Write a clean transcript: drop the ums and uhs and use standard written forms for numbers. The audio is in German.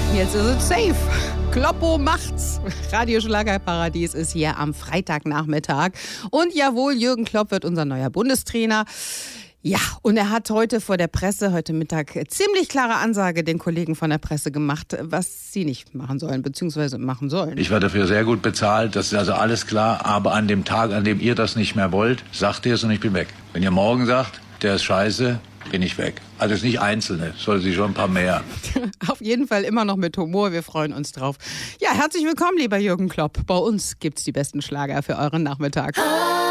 Jetzt ist es safe. Kloppo macht's. Radio Schlagerparadies ist hier am Freitagnachmittag. Und jawohl, Jürgen Klopp wird unser neuer Bundestrainer. Ja, und er hat heute vor der Presse, heute Mittag, ziemlich klare Ansage den Kollegen von der Presse gemacht, was sie nicht machen sollen, beziehungsweise machen sollen. Ich war dafür sehr gut bezahlt, das ist also alles klar, aber an dem Tag, an dem ihr das nicht mehr wollt, sagt ihr es und ich bin weg. Wenn ihr morgen sagt, der ist scheiße, bin ich weg. Also es ist nicht Einzelne, es soll sich schon ein paar mehr. Auf jeden Fall immer noch mit Humor, wir freuen uns drauf. Ja, herzlich willkommen, lieber Jürgen Klopp. Bei uns gibt's die besten Schlager für euren Nachmittag.